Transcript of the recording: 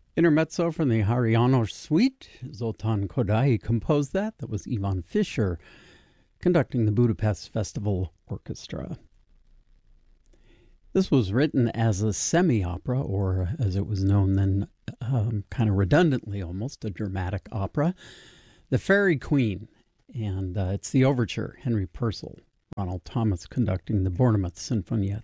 Intermezzo from the Hariano Suite. Zoltan Kodaly composed that. That was Ivan Fischer conducting the Budapest Festival Orchestra. This was written as a semi-opera, or as it was known then, kind of redundantly almost, a dramatic opera, The Fairy Queen. And it's the overture, Henry Purcell. Ronald Thomas conducting the Bournemouth Sinfonietta.